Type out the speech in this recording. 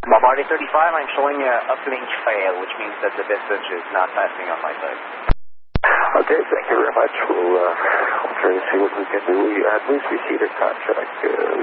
Bombardier 35, I'm showing a uplink fail, which means that the message is not passing on my side. Okay, thank you very much. We'll try to see what we can do. At least we see the contract.